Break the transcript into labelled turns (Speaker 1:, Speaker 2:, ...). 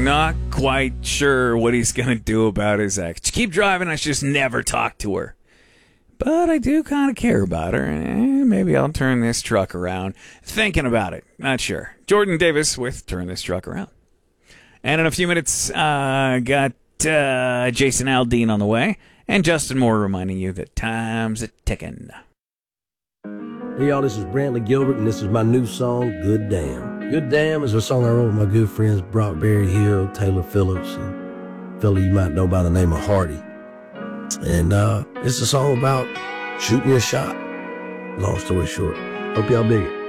Speaker 1: not quite sure what he's going to do about his ex. Keep driving, I should just never talk to her. But I do kind of care about her. Maybe I'll turn this truck around. Thinking about it. Not sure. Jordan Davis with Turn This Truck Around. And in a few minutes, got Jason Aldean on the way. And Justin Moore reminding you that time's a-ticking.
Speaker 2: Hey y'all, this is Brantley Gilbert, and this is my new song, Good Damn. Good Damn is a song I wrote with my good friends Brock Berryhill, Taylor Phillips, and a fella you might know by the name of Hardy. And it's a song about shooting your shot. Long story short. Hope y'all dig it.